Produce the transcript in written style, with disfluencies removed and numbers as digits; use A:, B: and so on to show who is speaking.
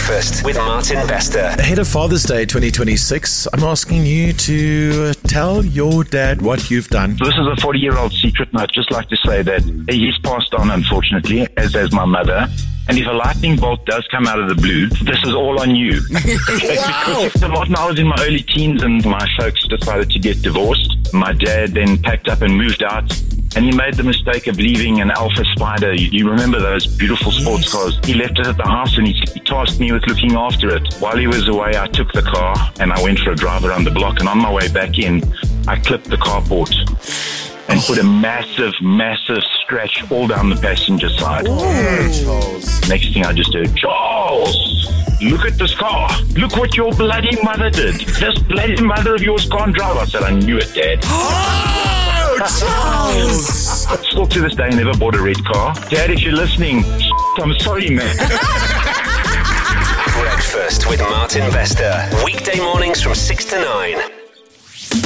A: Breakfast with Martin Bester.
B: Ahead of Father's Day 2026, I'm asking you to tell your dad what you've done.
C: This is a 40-year-old secret, and I'd just like to say that he's passed on, unfortunately, as has my mother. And if a lightning bolt does come out of the blue, this is all on you.
B: Wow.
C: So Martin, I was in my early teens and my folks decided to get divorced. My dad then packed up and moved out. And he made the mistake of leaving an Alpha Spider. You remember those beautiful sports cars? He left it at the house and he tasked me with looking after it. While he was away, I took the car and I went for a drive around the block. And on my way back in, I clipped the carport and put a massive, massive scratch all down the passenger side.
B: Charles.
C: Next thing I just heard, Charles, look at this car. Look what your bloody mother did. This bloody mother of yours can't drive. I said, I knew it, Dad.
B: Charles!
C: Still to this day, never bought a red car. Dad, if you're listening, I'm sorry, man.
A: Breakfast with Martin Bester. Weekday mornings from 6 to 9.